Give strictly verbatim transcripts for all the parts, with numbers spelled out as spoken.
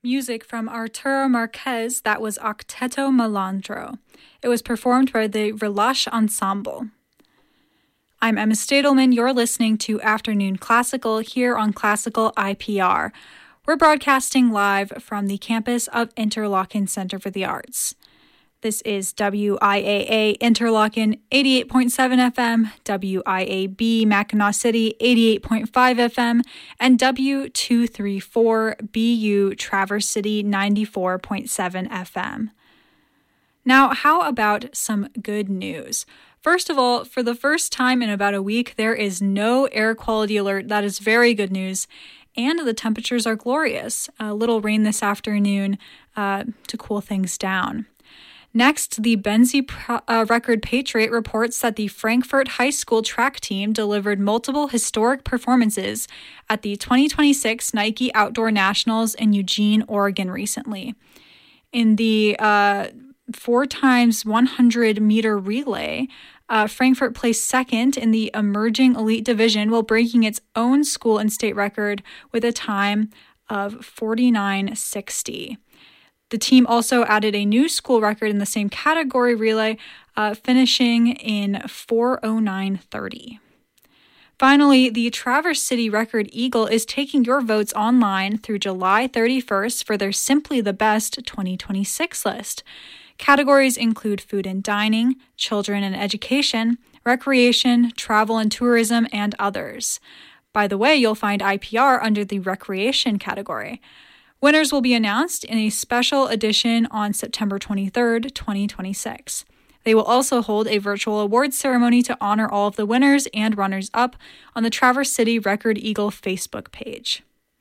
Music from Arturo Marquez, that was Octeto Malandro. It was performed by the Relash Ensemble. I'm Emma Stadelman. You're listening to Afternoon Classical here on Classical I P R. We're broadcasting live from the campus of Interlochen Center for the Arts. This is W I A A Interlochen eighty-eight point seven F M, W I A B Mackinac City eighty-eight point five F M, and W two thirty-four B U Traverse City ninety-four point seven F M. Now, how about some good news? First of all, for the first time in about a week, there is no air quality alert. That is very good news. And the temperatures are glorious. A little rain this afternoon uh, to cool things down. Next, the Benzie uh, Record Patriot reports that the Frankfurt High School track team delivered multiple historic performances at the twenty twenty-six Nike Outdoor Nationals in Eugene, Oregon recently. In the uh, four times one hundred meter relay, uh, Frankfurt placed second in the emerging elite division while breaking its own school and state record with a time of forty-nine sixty. The team also added a new school record in the same category relay, uh, finishing in four oh nine thirty. Finally, the Traverse City Record Eagle is taking your votes online through July thirty-first for their Simply the Best twenty twenty-six list. Categories include food and dining, children and education, recreation, travel and tourism, and others. By the way, you'll find I P R under the recreation category. Winners will be announced in a special edition on September twenty-third, twenty twenty-six. They will also hold a virtual awards ceremony to honor all of the winners and runners-up on the Traverse City Record Eagle Facebook page.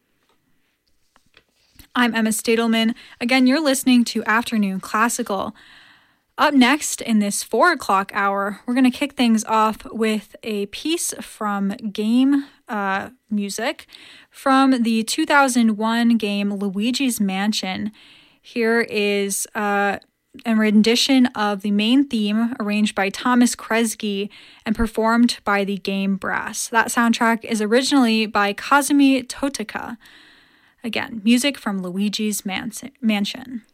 I'm Emma Stadelman. Again, you're listening to Afternoon Classical. Up next in this four o'clock hour, we're going to kick things off with a piece from game uh, music from the two thousand one game Luigi's Mansion. Here is uh, a rendition of the main theme arranged by Thomas Kresge and performed by the Game Brass. That soundtrack is originally by Kazumi Totaka. Again, music from Luigi's Mansion.